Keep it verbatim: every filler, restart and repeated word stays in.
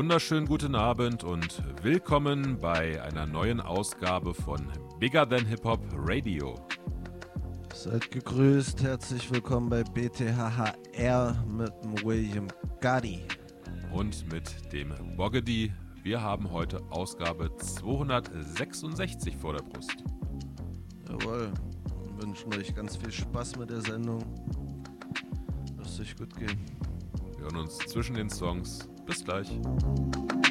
wunderschönen guten Abend und willkommen bei einer neuen Ausgabe von Bigger Than Hip Hop Radio. Seid gegrüßt, herzlich willkommen bei B T H H R mit dem William Gotti. Und mit dem Boggedy. Wir haben heute Ausgabe zweihundertsechsundsechzig vor der Brust. Jawohl, wir wünschen euch ganz viel Spaß mit der Sendung. Lasst euch gut gehen. Wir hören uns zwischen den Songs. Bis gleich.